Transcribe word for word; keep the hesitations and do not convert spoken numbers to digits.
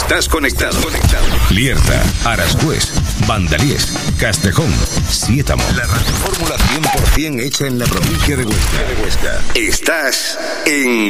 Estás conectado. Conectado. Lierta, Arascués, Vandaliés, Castejón, Siétamo. La radiofórmula cien por ciento hecha en la provincia de Huesca. Estás en